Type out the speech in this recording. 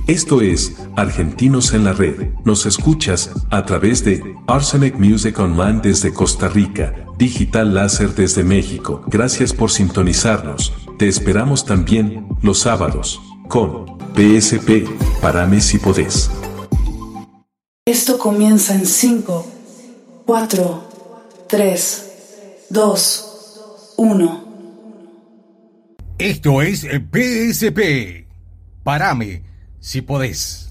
Esto es Argentinos en la Red. Nos escuchas a través de Arsenic Music Online desde Costa Rica, Digital Láser desde México. Gracias por sintonizarnos. Te esperamos también los sábados con PSP. Parame si podés. Esto comienza en 5, 4, 3, 2, 1. Esto es PSP. Parame si podés.